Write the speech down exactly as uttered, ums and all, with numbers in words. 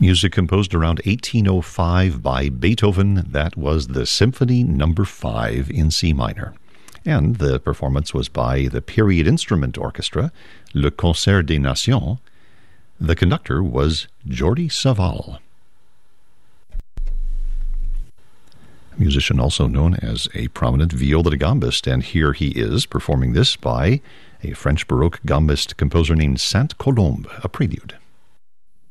Music composed around eighteen oh five by Beethoven. That was the Symphony Number five in C minor. And the performance was by the Period Instrument Orchestra, Le Concert des Nations. The conductor was Jordi Savall. A musician also known as a prominent viola da gambist, and here he is performing this by a French Baroque gambist composer named Saint Colombe, a prelude.